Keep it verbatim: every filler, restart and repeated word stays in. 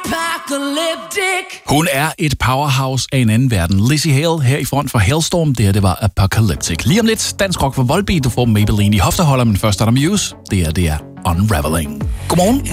Hun er et powerhouse af en anden verden. Lizzie Hale her i front for Hellstorm. Det her, det var Apocalyptic. Lige om lidt, dansk rock for Volbeat. Du får Maybelline i hofteholder, men først er der Muse. Det her, det er Unraveling. Godmorgen.